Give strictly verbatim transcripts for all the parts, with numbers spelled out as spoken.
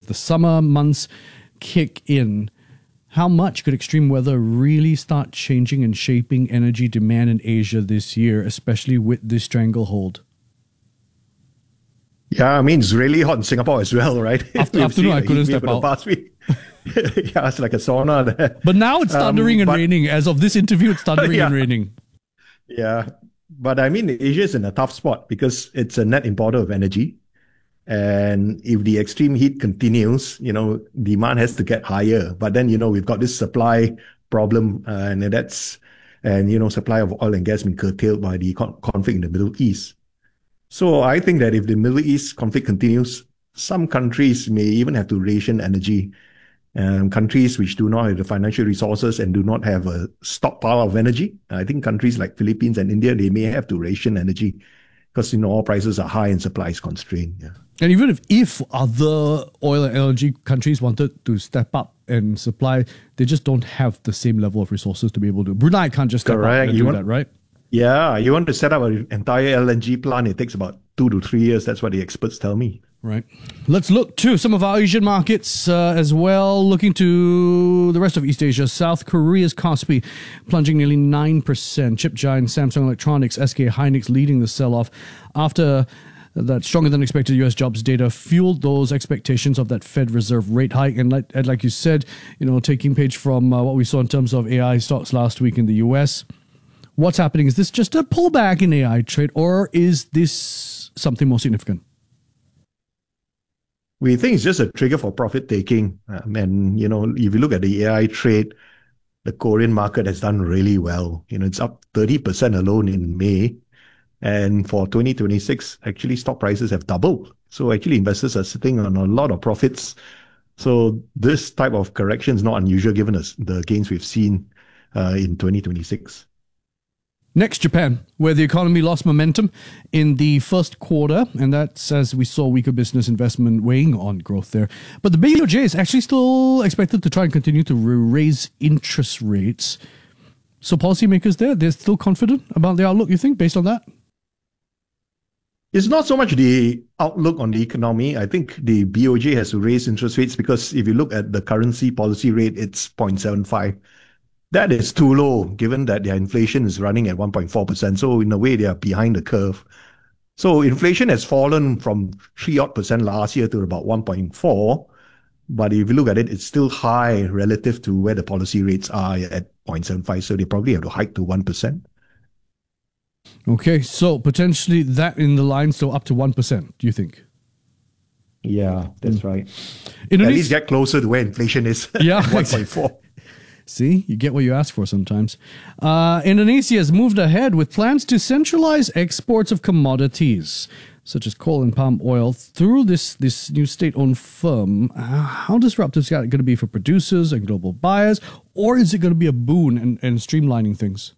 the summer months kick in, how much could extreme weather really start changing and shaping energy demand in Asia this year, especially with this stranglehold? Yeah, I mean, it's really hot in Singapore as well, right? After, afternoon, I couldn't step out. Past week. Yeah, it's like a sauna there. But now it's thundering um, and but, raining. As of this interview, it's thundering yeah. and raining. Yeah, but I mean, Asia is in a tough spot because it's a net importer of energy. And if the extreme heat continues, you know, demand has to get higher. But then, you know, we've got this supply problem, uh, and that's, and, you know, supply of oil and gas being curtailed by the con- conflict in the Middle East. So I think that if the Middle East conflict continues, some countries may even have to ration energy. Um, countries which do not have the financial resources and do not have a stockpile of energy. I think countries like Philippines and India, they may have to ration energy because, you know, all prices are high and supply is constrained. Yeah. And even if, if other oil and energy countries wanted to step up and supply, they just don't have the same level of resources to be able to. Brunei can't just step Correct. up and you do want, that, right? Yeah, you want to set up an entire L N G plant, it takes about two to three years. That's what the experts tell me. Right. Let's look to some of our Asian markets uh, as well. Looking to the rest of East Asia. South Korea's Kospi plunging nearly nine percent. Chip giant Samsung Electronics, S K Hynix leading the sell-off after that stronger than expected U S jobs data fueled those expectations of that Fed Reserve rate hike. And like, and like you said, you know, taking page from uh, what we saw in terms of A I stocks last week in the U S, what's happening? Is this just a pullback in A I trade, or is this something more significant? We think it's just a trigger for profit taking. Um, and, you know, if you look at the A I trade, the Korean market has done really well. You know, it's up thirty percent alone in May. And for twenty twenty-six, actually stock prices have doubled. So actually investors are sitting on a lot of profits. So this type of correction is not unusual given us the gains we've seen uh, in twenty twenty-six. Next, Japan, where the economy lost momentum in the first quarter, and that's as we saw weaker business investment weighing on growth there. But the B O J is actually still expected to try and continue to raise interest rates. So policymakers there, they're still confident about the outlook, you think, based on that? It's not so much the outlook on the economy. I think the B O J has to raise interest rates because if you look at the currency policy rate, it's zero point seven five. That is too low, given that their inflation is running at one point four percent. So in a way, they are behind the curve. So inflation has fallen from three odd percent last year to about one point four. But if you look at it, it's still high relative to where the policy rates are at zero point seven five. So they probably have to hike to one percent. Okay, so potentially that in the line still up to one percent, do you think? Yeah, that's mm. right. Indonesia- At least get closer to where inflation is. Yeah, one point four. See, you get what you ask for sometimes. Uh, Indonesia has moved ahead with plans to centralize exports of commodities, such as coal and palm oil, through this, this new state-owned firm. Uh, how disruptive is that going to be for producers and global buyers, or is it going to be a boon and, and streamlining things?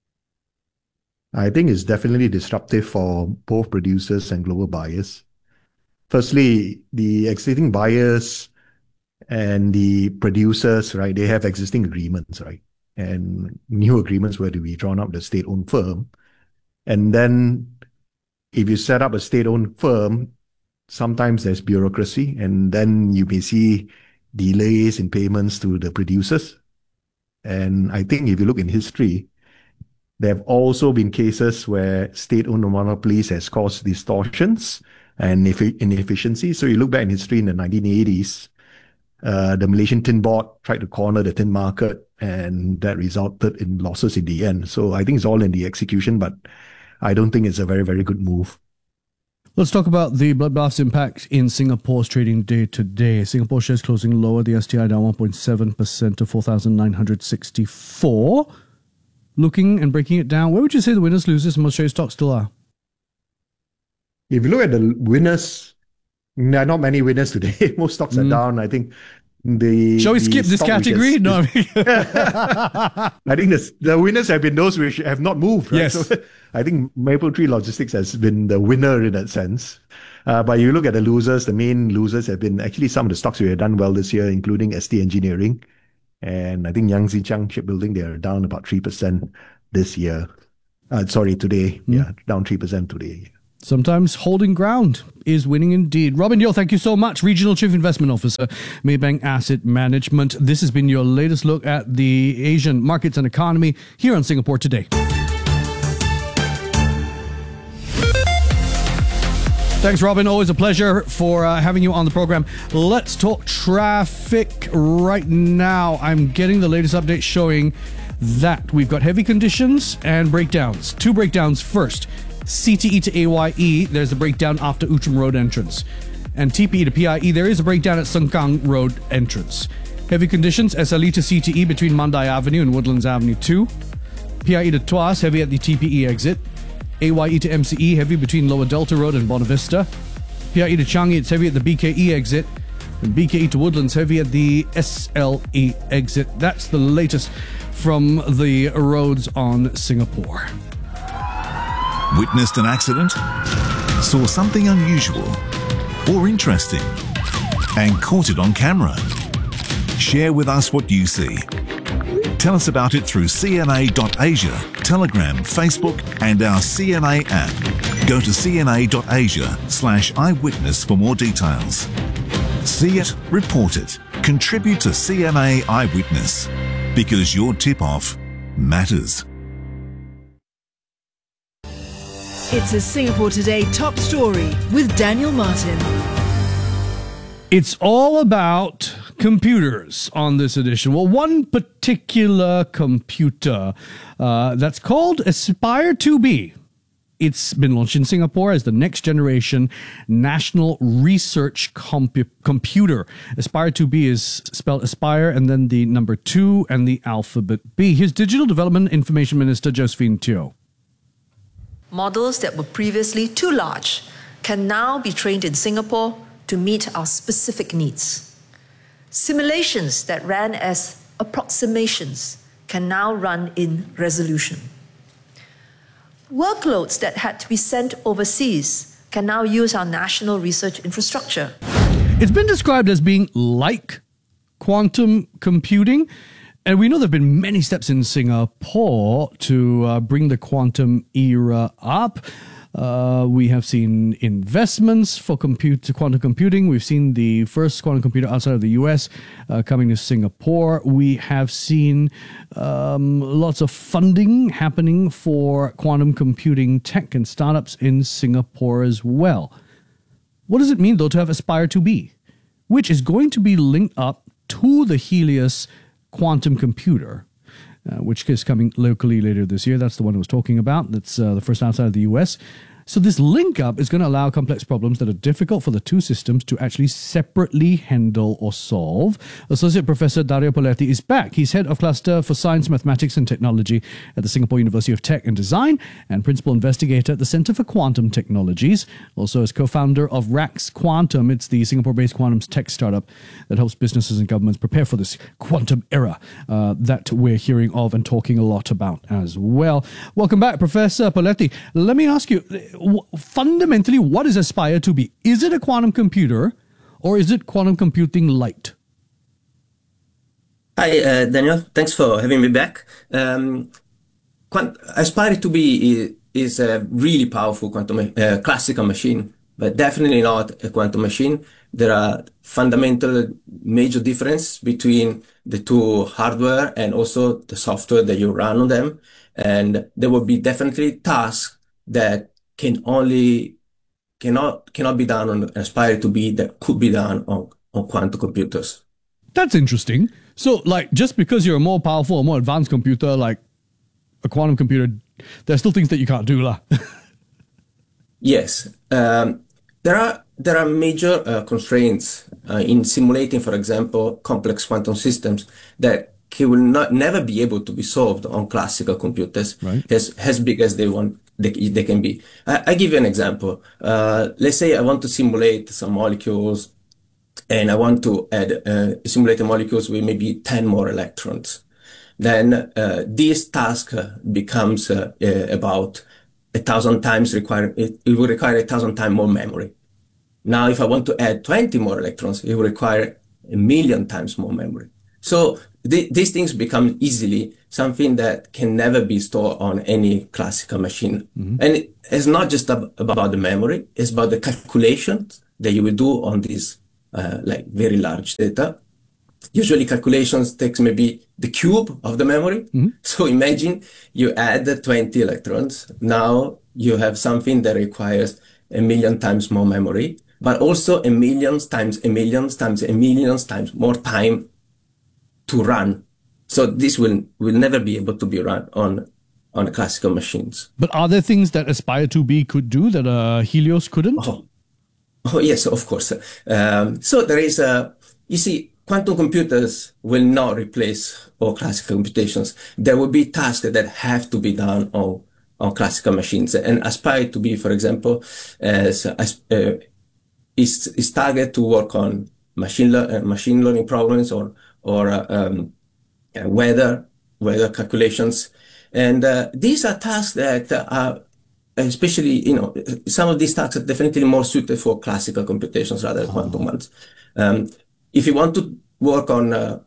I think it's definitely disruptive for both producers and global buyers. Firstly, the existing buyers and the producers, right, they have existing agreements, right? And new agreements were to be drawn up with a state-owned firm. And then if you set up a state-owned firm, sometimes there's bureaucracy, and then you may see delays in payments to the producers. And I think if you look in history, there have also been cases where state-owned monopolies has caused distortions and inefficiencies. So you look back in history in the nineteen eighties, uh, the Malaysian Tin Board tried to corner the tin market, and that resulted in losses in the end. So I think it's all in the execution, but I don't think it's a very, very good move. Let's talk about the bloodbath's impact in Singapore's trading day today. Singapore shares closing lower, the S T I down one point seven percent to four thousand nine hundred sixty-four. Looking and breaking it down, where would you say the winners, losers, and most traded stocks still are? If you look at the winners, there are not many winners today. Most stocks are mm. down. I think the... Shall we the skip this category? Has, no. I think the, the winners have been those which have not moved. Right? Yes. So I think Mapletree Logistics has been the winner in that sense. Uh, but you look at the losers, the main losers have been actually some of the stocks we have done well this year, including S T Engineering. And I think Yangtze Jiang Shipbuilding, they are down about three percent this year. Uh, sorry, today. Mm. Yeah, down three percent today. Sometimes holding ground is winning indeed. Robin Yeo, thank you so much. Regional Chief Investment Officer, Maybank Asset Management. This has been your latest look at the Asian markets and economy here on Singapore Today. Thanks, Robin. Always a pleasure for uh, having you on the program. Let's talk traffic right now. I'm getting the latest update showing that we've got heavy conditions and breakdowns. Two breakdowns first. C T E to A Y E, there's a breakdown after Outram Road entrance. And T P E to P I E, there is a breakdown at Sengkang Road entrance. Heavy conditions, S L E to C T E between Mandai Avenue and Woodlands Avenue two. P I E to Tuas, heavy at the T P E exit. A Y E to M C E, heavy between Lower Delta Road and Bonavista. P I E to Changi, it's heavy at the B K E exit. And B K E to Woodlands, heavy at the S L E exit. That's the latest from the roads on Singapore. Witnessed an accident? Saw something unusual or interesting and caught it on camera? Share with us what you see. Tell us about it through C N A dot asia, Telegram, Facebook and our C N A app. Go to C N A dot asia slash eyewitness for more details. See it, report it, contribute to C N A Eyewitness, because your tip-off matters. It's a Singapore Today top story with Daniel Martin. It's all about computers on this edition. Well, one particular computer uh, that's called Aspire two B. It's been launched in Singapore as the next generation national research compu- computer. Aspire two B is spelled Aspire and then the number two and the alphabet B. Here's Digital Development Information Minister Josephine Teo. Models that were previously too large can now be trained in Singapore to meet our specific needs. Simulations that ran as approximations can now run in resolution. Workloads that had to be sent overseas can now use our national research infrastructure. It's been described as being like quantum computing. And we know there have been many steps in Singapore to uh, bring the quantum era up. Uh, we have seen investments for compute, quantum computing. We've seen the first quantum computer outside of the U S uh, coming to Singapore. We have seen um, lots of funding happening for quantum computing tech and startups in Singapore as well. What does it mean, though, to have Aspire two B, which is going to be linked up to the Helios quantum computer, uh, which is coming locally later this year? That's the one I was talking about. That's uh, the first outside of the U S. So this link up is going to allow complex problems that are difficult for the two systems to actually separately handle or solve. Associate Professor Dario Poletti is back. He's head of cluster for science, mathematics and technology at the Singapore University of Tech and Design and principal investigator at the Centre for Quantum Technologies. Also as co-founder of Rax Quantum. It's the Singapore-based quantum tech startup that helps businesses and governments prepare for this quantum era uh, that we're hearing of and talking a lot about as well. Welcome back, Professor Poletti. Let me ask you, fundamentally, what is Aspire two B? Is it a quantum computer or is it quantum computing light? Hi, uh, Daniel. Thanks for having me back. Um, Quant- Aspire two B is, is a really powerful quantum uh, classical machine, but definitely not a quantum machine. There are fundamental major difference between the two hardware and also the software that you run on them. And there will be definitely tasks that can only cannot cannot be done on Aspire two B that could be done on, on quantum computers. That's interesting. So, like, just because you're a more powerful or more advanced computer, like a quantum computer, there's still things that you can't do, lah. Yes, um, there are there are major uh, constraints uh, in simulating, for example, complex quantum systems that will not never be able to be solved on classical computers, right, as as big as they want. They, they can be. I, I give you an example. Uh, let's say I want to simulate some molecules and I want to add uh, simulate molecules with maybe ten more electrons. Then uh, this task becomes uh, uh, about a thousand times require, it, it will require a thousand times more memory. Now, if I want to add twenty more electrons, it will require a million times more memory. So th these things become easily something that can never be stored on any classical machine. Mm-hmm. And it, it's not just ab about the memory, it's about the calculations that you will do on these uh, like very large data. Usually calculations takes maybe the cube of the memory. Mm-hmm. So imagine you add twenty electrons. Now you have something that requires a million times more memory, but also a million times a million times a million times more time to run. So this will will never be able to be run on on classical machines. But are there things that Aspire two B could do that uh, Helios couldn't? Oh. oh, yes, of course. Um, so there is a, you see, quantum computers will not replace all classical computations. There will be tasks that have to be done on, on classical machines. And Aspire two B, for example, as, as, uh, is, is targeted to work on machine, le uh, machine learning problems or, or uh, um, uh, weather, weather calculations. And uh, these are tasks that are, especially, you know, some of these tasks are definitely more suited for classical computations rather than quantum ones. Um, If you want to work on uh,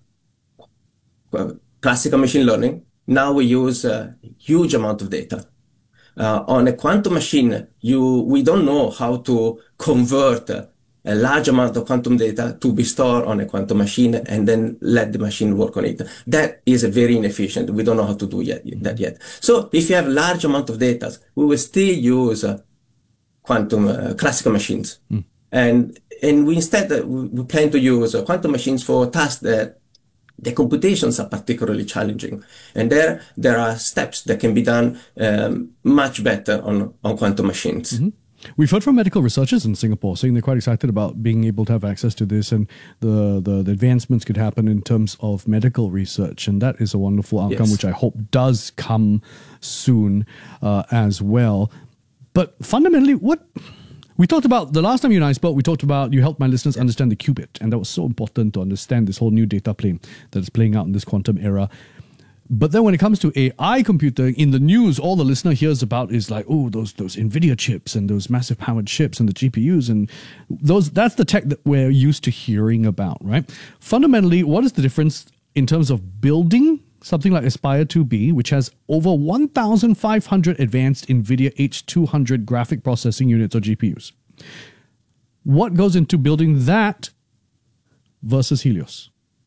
classical machine learning, now we use a huge amount of data. Uh, on a quantum machine, you we don't know how to convert a, a large amount of quantum data to be stored on a quantum machine and then let the machine work on it. That is a very inefficient. We don't know how to do yet, that yet. So if you have large amount of data, we will still use uh, quantum uh, classical machines. Mm. And and we instead uh, we plan to use uh, quantum machines for tasks that the computations are particularly challenging. And there there are steps that can be done um, much better on, on quantum machines. Mm-hmm. We've heard from medical researchers in Singapore saying they're quite excited about being able to have access to this, and the, the, the advancements could happen in terms of medical research. And that is a wonderful outcome, yes, which I hope does come soon uh, as well. But fundamentally, what... We talked about, the last time you and I spoke, we talked about, you helped my listeners understand the qubit. And that was so important to understand this whole new data plane that is playing out in this quantum era. But then when it comes to A I computing, in the news, all the listener hears about is like, oh, those those NVIDIA chips and those massive powered chips and the G P Us. And those that's the tech that we're used to hearing about, right? Fundamentally, what is the difference in terms of building something like Aspire two B, which has over one thousand five hundred advanced NVIDIA H two hundred graphic processing units or G P Us? What goes into building that versus Helios?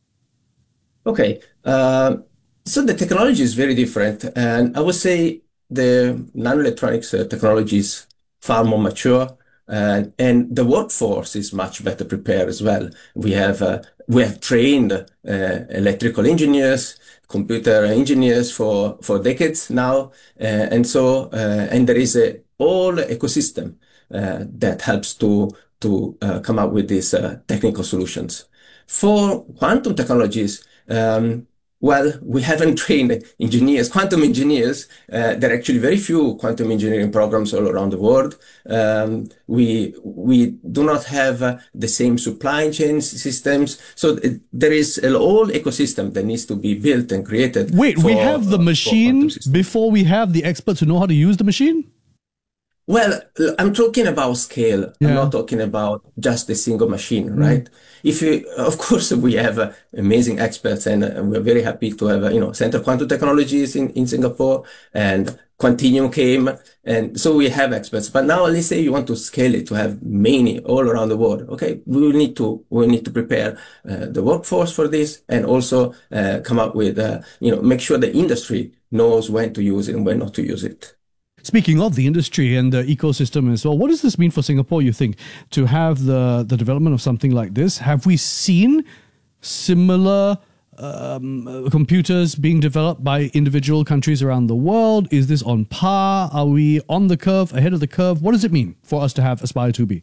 Okay. Uh, so the technology is very different. And I would say the nanoelectronics uh, technology is far more mature. Uh, and the workforce is much better prepared as well. We have uh, we have trained uh, electrical engineers, computer engineers for for decades now, uh, and so uh, and there is a whole ecosystem uh, that helps to to uh, come up with these uh, technical solutions. For quantum technologies, um, well, we haven't trained engineers, quantum engineers. Uh, there are actually very few quantum engineering programs all around the world. Um, we we do not have uh, the same supply chain systems. So it, there is a whole ecosystem that needs to be built and created. Wait, for, we have the uh, machine before we have the experts who know how to use the machine? Well, I'm talking about scale. Yeah. I'm not talking about just a single machine, right? Mm. If you, of course, we have uh, amazing experts, and uh, we're very happy to have, uh, you know, Center of Quantum Technologies in, in Singapore, and Quantinuum came, and so we have experts. But now, let's say you want to scale it to have many all around the world. Okay, we will need to we need to prepare uh, the workforce for this, and also uh, come up with, uh, you know, make sure the industry knows when to use it and when not to use it. Speaking of the industry and the ecosystem as well, what does this mean for Singapore, you think, to have the, the development of something like this? Have we seen similar um, computers being developed by individual countries around the world? Is this on par? Are we on the curve, ahead of the curve? What does it mean for us to have Aspire two B?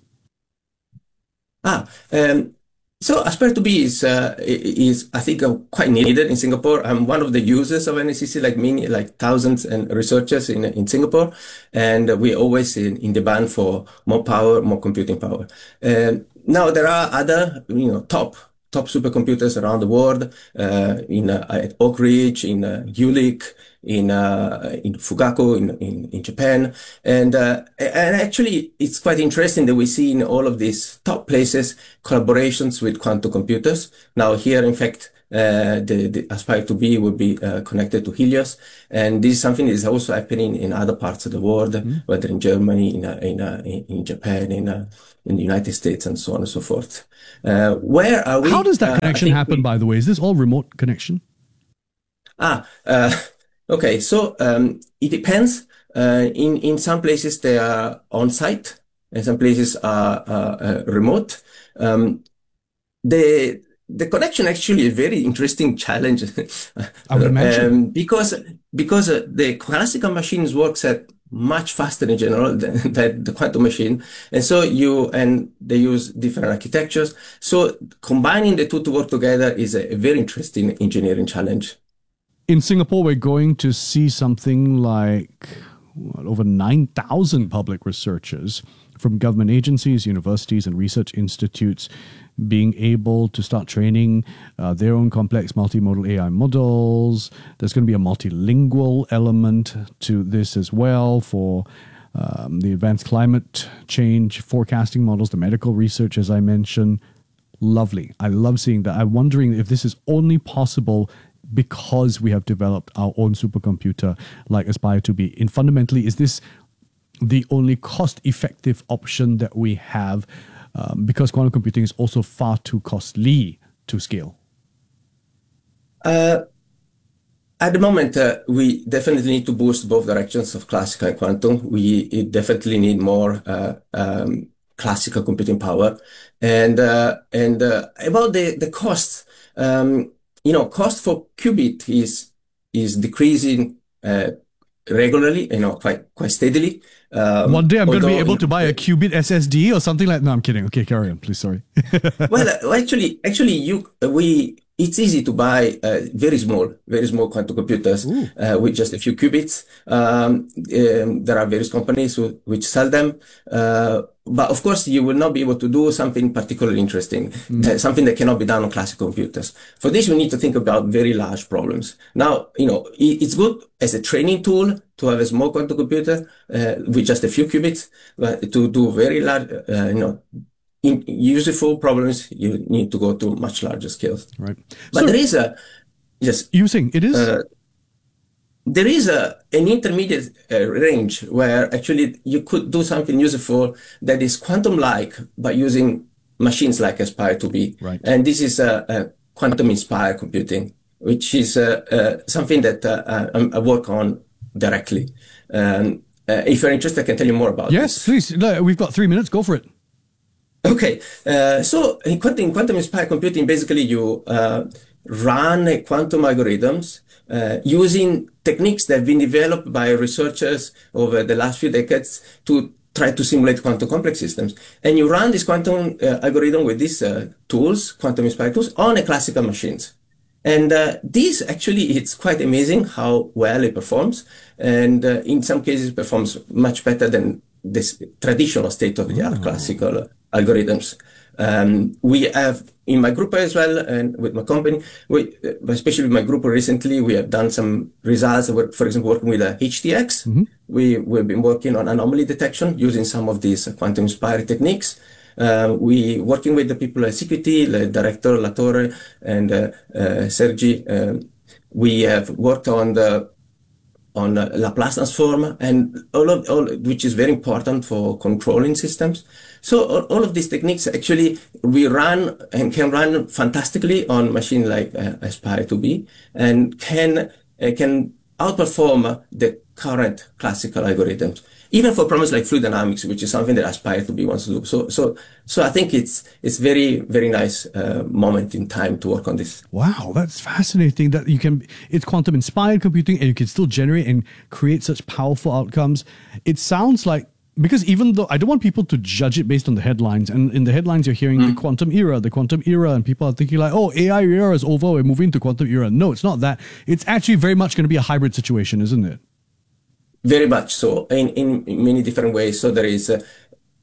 Ah, um, so Aspire two B is, uh, is I think, uh, quite needed in Singapore. I'm one of the users of N S C C, like many, like thousands and researchers in in Singapore, and we're always in, in demand for more power, more computing power. Um, now there are other, you know, top top supercomputers around the world, uh, in uh, at Oak Ridge, in uh, Jülich, in uh, in Fugaku, in, in in Japan, and uh, and actually it's quite interesting that we see in all of these top places collaborations with quantum computers. Now here, in fact, Uh, the, the Aspire two B will be uh, connected to Helios. And this is something that is also happening in other parts of the world, mm-hmm. whether in Germany, in, uh, in, uh, in Japan, in, uh, in the United States, and so on and so forth. Uh, where are we? How does that connection uh, happen, we, by the way? Is this all remote connection? Ah, uh, okay. So um, it depends. Uh, in, in some places, they are on-site, and some places are uh, uh, remote. Um, the The connection actually is a very interesting challenge. I would imagine. Um, because because uh, the classical machines works at much faster in general than, than the quantum machine, and so you and they use different architectures. So combining the two to work together is a, a very interesting engineering challenge. In Singapore, we're going to see something like what, over nine thousand public researchers from government agencies, universities, and research institutes being able to start training uh, their own complex multimodal A I models. There's going to be a multilingual element to this as well for um, the advanced climate change forecasting models, the medical research, as I mentioned. Lovely. I love seeing that. I'm wondering if this is only possible because we have developed our own supercomputer like Aspire two B. And fundamentally, is this the only cost-effective option that we have um, because quantum computing is also far too costly to scale? Uh, at the moment, uh, we definitely need to boost both directions of classical and quantum. We definitely need more uh, um, classical computing power. And uh, and uh, about the, the cost, um, you know, cost for qubit is is decreasing uh, regularly, you know, quite quite steadily. Um, One day I'm going to be able to buy a qubit S S D or something like. No, I'm kidding. Okay, carry on, please. Sorry. well, uh, actually, actually, you uh, we it's easy to buy uh, very small, very small quantum computers uh, with just a few qubits. Um, um, there are various companies who, which sell them, uh, but of course, you will not be able to do something particularly interesting, mm. uh, something that cannot be done on classical computers. For this, we need to think about very large problems. Now, you know, it, it's good as a training tool to have a small quantum computer uh, with just a few qubits, but to do very large, uh, you know, in useful problems, you need to go to much larger scales. Right. But so, there is a, yes. You saying it is? Uh, there is a, an intermediate uh, range where actually you could do something useful that is quantum-like by using machines like Aspire two B. Right. And this is a, a quantum-inspired computing, which is uh, uh, something that uh, I, I work on directly. Um, uh, if you're interested, I can tell you more about yes, this. Yes, please. We've got three minutes. Go for it. Okay, uh, so in quantum, quantum inspired computing, basically you uh, run a quantum algorithms uh, using techniques that have been developed by researchers over the last few decades to try to simulate quantum complex systems. And you run this quantum uh, algorithm with these uh, tools, quantum inspired tools, on a classical machines. And uh, this actually, it's quite amazing how well it performs. And uh, in some cases, it performs much better than this traditional state-of-the-art oh. classical algorithms. Um, we have in my group as well, and with my company, we, especially with my group recently, we have done some results. We're, for example, working with uh, H T X. Mm-hmm. We, we've been working on anomaly detection using some of these quantum-inspired techniques. Uh, we working with the people at C Q T, the director Latorre and uh, uh, Sergi. Uh, we have worked on the on uh, Laplace transform and all of all, which is very important for controlling systems. So all, all of these techniques actually we run and can run fantastically on machine like uh, Aspire two B and can uh, can outperform the current classical algorithms, even for problems like fluid dynamics, which is something that Aspire two B wants to do. So, so, so I think it's it's very very nice uh, moment in time to work on this. Wow, that's fascinating. That you can it's quantum inspired computing, and you can still generate and create such powerful outcomes. It sounds like. Because even though I don't want people to judge it based on the headlines, and in the headlines you're hearing mm. the quantum era, the quantum era, and people are thinking like, oh, A I era is over, we're moving to quantum era. No, it's not that. It's actually very much going to be a hybrid situation, isn't it? Very much so, in, in many different ways. So there is uh,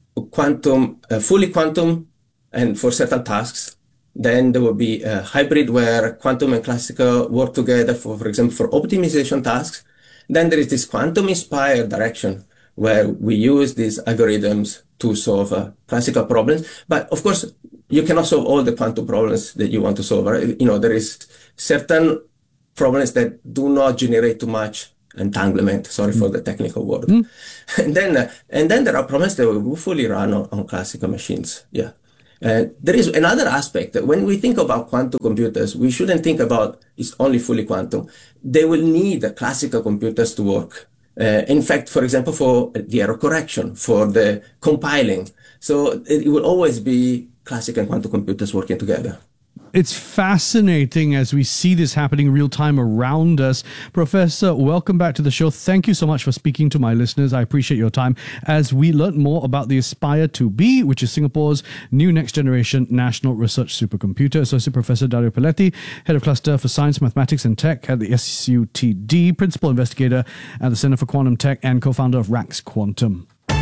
quantum, uh, fully quantum, and for certain tasks. Then there will be a hybrid where quantum and classical work together for, for example, for optimization tasks. Then there is this quantum-inspired direction, where we use these algorithms to solve uh, classical problems. But of course, you cannot solve all the quantum problems that you want to solve. Right? You know, there is certain problems that do not generate too much entanglement. Sorry mm. for the technical word. Mm. And then, uh, and then there are problems that will fully run on, on classical machines. Yeah. Uh, there is another aspect that when we think about quantum computers, we shouldn't think about it's only fully quantum. They will need the classical computers to work. Uh, in fact, for example, for the error correction, for the compiling. So it will always be classical and quantum computers working together. It's fascinating as we see this happening real time around us. Professor, welcome back to the show. Thank you so much for speaking to my listeners. I appreciate your time as we learn more about the Aspire two B, which is Singapore's new next generation national research supercomputer. Associate Professor Dario Pelletti, Head of Cluster for Science, Mathematics and Tech at the S U T D, Principal Investigator at the Center for Quantum Tech and co-founder of Rax Quantum.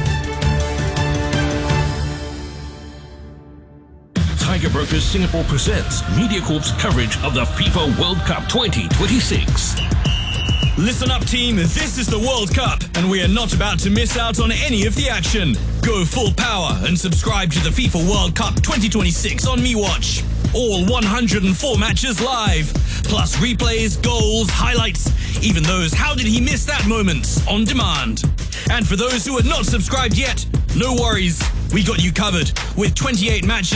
Tiger Brokers Singapore presents MediaCorp's coverage of the FIFA World Cup twenty twenty-six. Listen up, team. This is the World Cup, and we are not about to miss out on any of the action. Go full power and subscribe to the FIFA World Cup twenty twenty-six on MeWatch. All one hundred four matches live, plus replays, goals, highlights, even those "how did he miss that" moments on demand. And for those who are not subscribed yet, no worries. We got you covered with twenty-eight matches